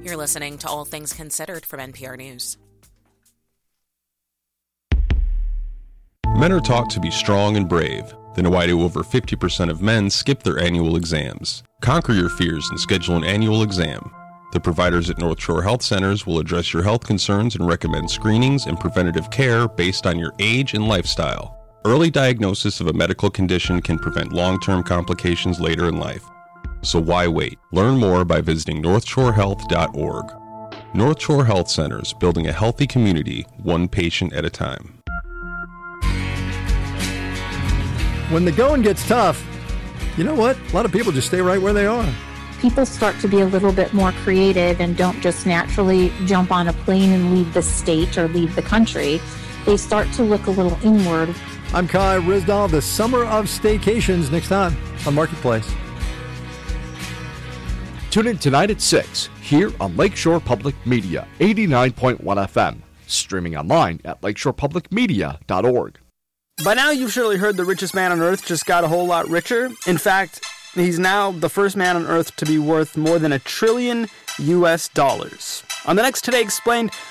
You're listening to All Things Considered from NPR News. Men are taught to be strong and brave. Then why do over 50% of men skip their annual exams? Conquer your fears and schedule an annual exam. The providers at North Shore Health Centers will address your health concerns and recommend screenings and preventative care based on your age and lifestyle. Early diagnosis of a medical condition can prevent long-term complications later in life. So why wait? Learn more by visiting northshorehealth.org. North Shore Health Centers, building a healthy community, one patient at a time. When the going gets tough, you know what? A lot of people just stay right where they are. People start to be a little bit more creative and don't just naturally jump on a plane and leave the state or leave the country. They start to look a little inward. I'm Kai Ryssdal. The Summer of Staycations next time on Marketplace. Tune in tonight at 6 here on Lakeshore Public Media, 89.1 FM. Streaming online at lakeshorepublicmedia.org. By now, you've surely heard the richest man on Earth just got a whole lot richer. In fact, he's now the first man on Earth to be worth more than $1 trillion US. On the next Today Explained,